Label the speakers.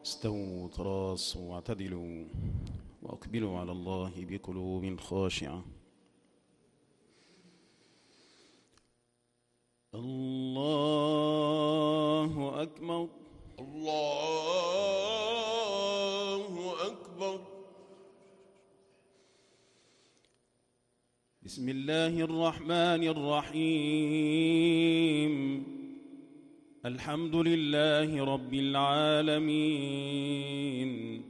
Speaker 1: استووا تراصوا واعتدلوا وأقبلوا على الله بقلوب خاشعة. الله أكبر.
Speaker 2: الله أكبر.
Speaker 1: بسم الله الرحمن الرحيم. الحمد لله رب العالمين،